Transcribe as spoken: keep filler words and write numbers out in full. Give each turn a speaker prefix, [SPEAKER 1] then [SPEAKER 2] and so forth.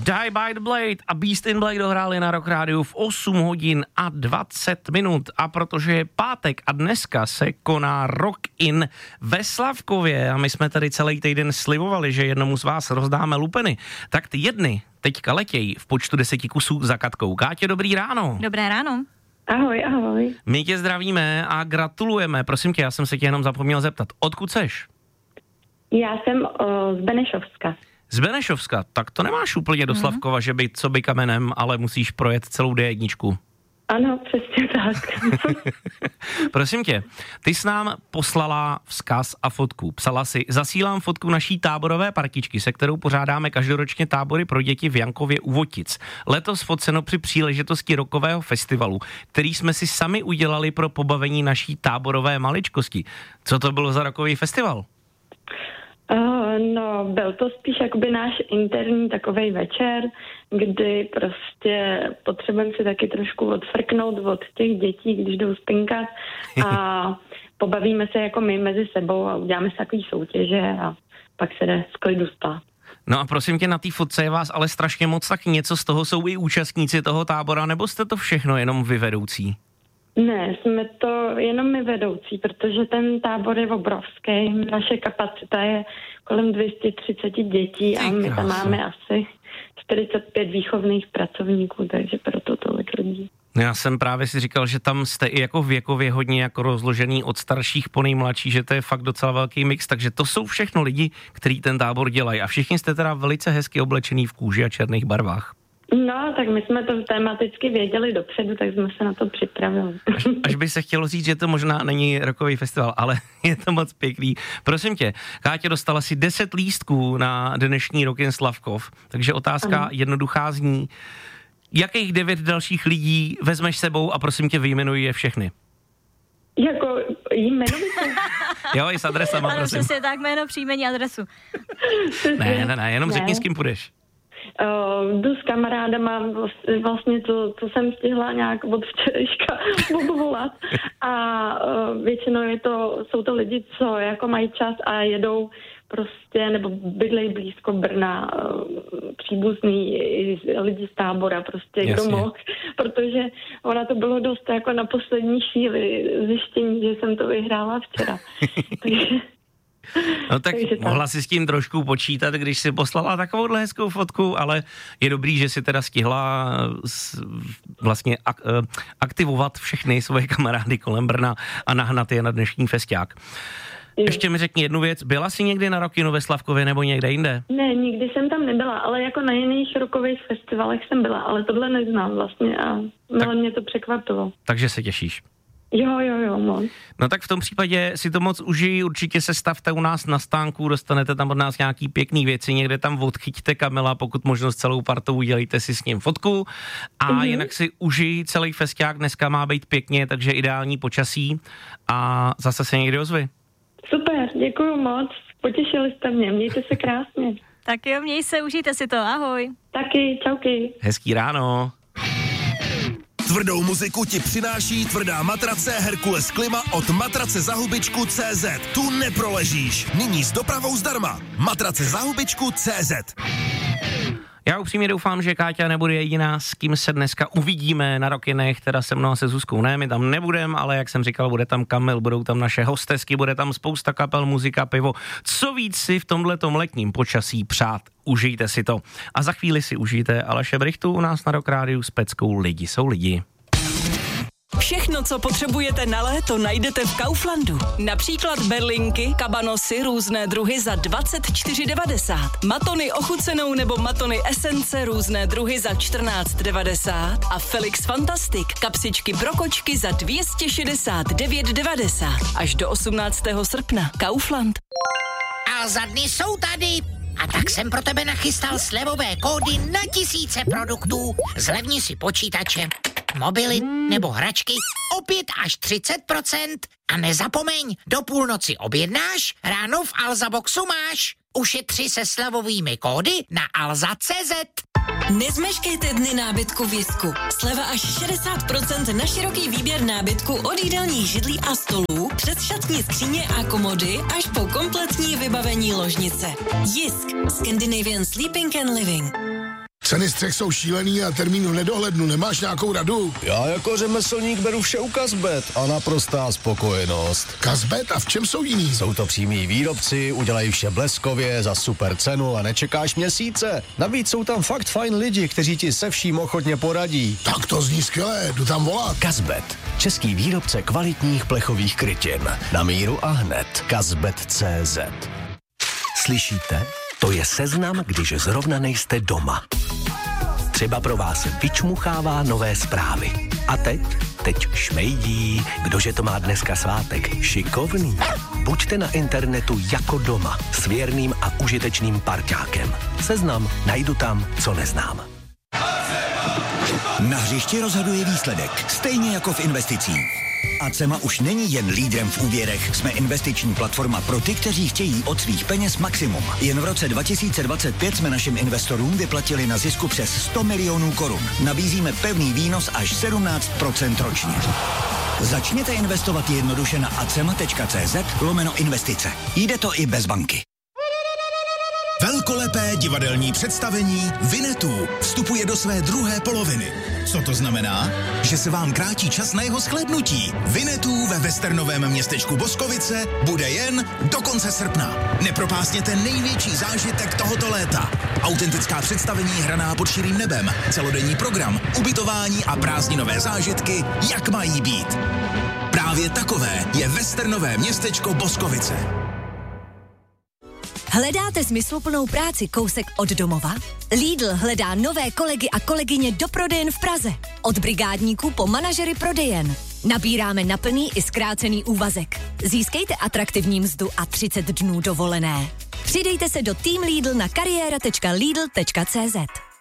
[SPEAKER 1] Die by the Blade a Beast in Blade dohráli na Rock Rádiu v osm hodin a dvacet minut. A protože je pátek a dneska se koná Rock in ve Slavkově a my jsme tady celý týden slibovali, že jednomu z vás rozdáme lupeny, tak ty jedny teďka letějí v počtu deseti kusů za Katkou. Káťo, dobrý ráno.
[SPEAKER 2] Dobré ráno.
[SPEAKER 3] Ahoj, ahoj.
[SPEAKER 1] My tě zdravíme a gratulujeme. Prosím tě, já jsem se tě jenom zapomněl zeptat. Odkud seš?
[SPEAKER 3] Já jsem o, z Benešovska.
[SPEAKER 1] Z Benešovska, tak to nemáš úplně do Slavkova, že by co by kamenem, ale musíš projet celou dé jedna.
[SPEAKER 3] Ano, přesně tak.
[SPEAKER 1] Prosím tě, ty jsi nám poslala vzkaz a fotku. Psala si, zasílám fotku naší táborové partičky, se kterou pořádáme každoročně tábory pro děti v Jankově u Votic. Letos foceno při příležitosti rockového festivalu, který jsme si sami udělali pro pobavení naší táborové maličkosti. Co to bylo za rockový festival?
[SPEAKER 3] Uh, no, byl to spíš jakoby náš interní takovej večer, kdy prostě potřebujeme si taky trošku odfrknout od těch dětí, když jdou spinkat a pobavíme se jako my mezi sebou a uděláme si takový soutěže a pak se jde z klidu spát.
[SPEAKER 1] No a prosím tě, na té fotce je vás ale strašně moc, tak něco z toho jsou i účastníci toho tábora, nebo jste to všechno jenom vy vedoucí?
[SPEAKER 3] Ne, jsme to jenom my vedoucí, protože ten tábor je obrovský. Naše kapacita je kolem dvě stě třicet dětí a my tam máme asi čtyřicet pět výchovných pracovníků, takže proto tolik lidí.
[SPEAKER 1] Já jsem právě si říkal, že tam jste i jako věkově hodně jako rozložený od starších po nejmladší, že to je fakt docela velký mix, takže to jsou všechno lidi, kteří ten tábor dělají a všichni jste teda velice hezky oblečený v kůži a černých barvách.
[SPEAKER 3] No, tak my jsme to tematicky věděli dopředu, tak jsme se na to připravili.
[SPEAKER 1] Až, až by se chtělo říct, že to možná není rockový festival, ale je to moc pěkný. Prosím tě, Káťo, dostala si deset lístků na dnešní Rock in Slavkov, takže otázka Aha. jednoduchá zní, jakých devět dalších lidí vezmeš sebou a prosím tě, vyjmenuj je všechny.
[SPEAKER 3] Jako jmenovitě?
[SPEAKER 1] Jo, i s adresama,
[SPEAKER 2] ano,
[SPEAKER 1] prosím.
[SPEAKER 2] přesně tak, jméno, příjmení, adresu.
[SPEAKER 1] ne, ne, ne, jenom ne. Řekni, s kým půjdeš.
[SPEAKER 3] Uh, jdu s kamarádama, vlastně to, co jsem stihla nějak od včerejška obvolat a uh, většinou je to, jsou to lidi, co jako mají čas a jedou prostě, nebo bydlejí blízko Brna, uh, příbuzný lidi z tábora, prostě Jasně. kdo mohl, protože ona to bylo dost jako na poslední chvíli zjištění, že jsem to vyhrála včera. Takže
[SPEAKER 1] no tak mohla si s tím trošku počítat, když si poslala takovouhle hezkou fotku, ale je dobrý, že si teda stihla vlastně ak- aktivovat všechny svoje kamarády kolem Brna a nahnat je na dnešní festiák. Jo. Ještě mi řekni jednu věc, byla jsi někdy na Rockinu ve Slavkově nebo někde jinde?
[SPEAKER 3] Ne, nikdy jsem tam nebyla, ale jako na jiných rockových festivalech jsem byla, ale tohle neznám vlastně a tak, mě to překvapilo.
[SPEAKER 1] Takže se těšíš?
[SPEAKER 3] Jo, jo, jo, moc.
[SPEAKER 1] No tak v tom případě si to moc užij, určitě se stavte u nás na stánku, dostanete tam od nás nějaký pěkný věci, někde tam odchyťte Kamila, pokud možno s celou partou, udělejte si s ním fotku a mm-hmm. jinak si užij celý festiák, dneska má být pěkně, takže ideální počasí a zase se někdy ozvi.
[SPEAKER 3] Super, děkuju moc, potěšili jste mě, mějte se krásně.
[SPEAKER 2] Tak jo, měj se, užijte si to, ahoj.
[SPEAKER 3] Taky, čauky.
[SPEAKER 1] Hezký ráno.
[SPEAKER 4] Tvrdou muziku ti přináší tvrdá matrace Herkules Klima od matrace za hubičku tečka cé zet. Tu neproležíš. Nyní s dopravou zdarma. matrace za hubičku tečka cé zet.
[SPEAKER 1] Já upřímně doufám, že Káťa nebude jediná, s kým se dneska uvidíme na Rockinech, teda se mnou a se Zuzkou. Ne, my tam nebudeme, ale jak jsem říkal, bude tam Kamil, budou tam naše hostesky, bude tam spousta kapel, muzika, pivo. Co víc si v tomhletom letním počasí přát, užijte si to. A za chvíli si užijte Aleše Brychtu u nás na Rock Rádiu s peckou Lidi jsou lidi.
[SPEAKER 5] Všechno, co potřebujete na léto, najdete v Kauflandu. Například berlinky, kabanosy, různé druhy za dvacet čtyři devadesát. Matony ochucenou nebo matony esence, různé druhy za čtrnáct devadesát. A Felix Fantastic, kapsičky pro kočky za dvě stě šedesát devět devadesát. Až do osmnáctého srpna. Kaufland.
[SPEAKER 6] A za dny jsou tady. A tak jsem pro tebe nachystal slevové kódy na tisíce produktů. Zlevni si počítače, mobily nebo hračky o pět až třicet procent. A nezapomeň, do půlnoci objednáš, ráno v Alzaboxu máš. Ušetři se slevovými kódy na alza tečka cé zet.
[SPEAKER 5] Nezmeškejte dny nábytku v Jisku. Sleva až šedesát procent na široký výběr nábytku od jídelních židlí a stolů, přes šatní skříně a komody až po kompletní vybavení ložnice. Jisk. Scandinavian Sleeping and Living.
[SPEAKER 7] Ceny střech jsou šílený a termín v nedohlednu. Nemáš nějakou radu?
[SPEAKER 8] Já jako řemeslník beru vše u Kazbet a naprostá spokojenost.
[SPEAKER 7] Kazbet? A v čem jsou jiný?
[SPEAKER 8] Jsou to přímí výrobci, udělají vše bleskově, za super cenu a nečekáš měsíce. Navíc jsou tam fakt fajn lidi, kteří ti se vším ochotně poradí.
[SPEAKER 7] Tak to zní skvěle, jdu tam volat.
[SPEAKER 8] Kazbet, český výrobce kvalitních plechových krytin. Na míru a hned. Kazbet tečka cé zet.
[SPEAKER 9] Slyšíte? To je seznam, když zrovna nejste doma. Třeba pro vás vyčmuchává nové zprávy. A teď? Teď šmejdí. Kdože to má dneska svátek? Šikovný. Buďte na internetu jako doma s věrným a užitečným parťákem. Seznam najdu tam, co neznám.
[SPEAKER 10] Na hřišti rozhoduje výsledek, stejně jako v investicích. Acema už není jen lídrem v úvěrech, jsme investiční platforma pro ty, kteří chtějí od svých peněz maximum. Jen v roce dva tisíce dvacet pět jsme našim investorům vyplatili na zisku přes sto milionů korun. Nabízíme pevný výnos až sedmnáct procent ročně. Začněte investovat jednoduše na acema tečka cé zet lomeno investice. Jde to i bez banky.
[SPEAKER 4] Velkolepé divadelní představení Vinetů vstupuje do své druhé poloviny. Co to znamená? Že se vám krátí čas na jeho shlédnutí. Vinetů ve westernovém městečku Boskovice bude jen do konce srpna. Nepropásněte největší zážitek tohoto léta. Autentická představení hraná pod širým nebem, celodenní program, ubytování a prázdninové zážitky, jak mají být. Právě takové je westernové městečko Boskovice.
[SPEAKER 11] Hledáte smysluplnou práci kousek od domova? Lidl hledá nové kolegy a kolegyně do prodejen v Praze. Od brigádníků po manažery prodejen. Nabíráme na plný i zkrácený úvazek. Získejte atraktivní mzdu a třicet dnů dovolené. Přidejte se do Team Lidl na kariéra tečka lidl tečka cé zet.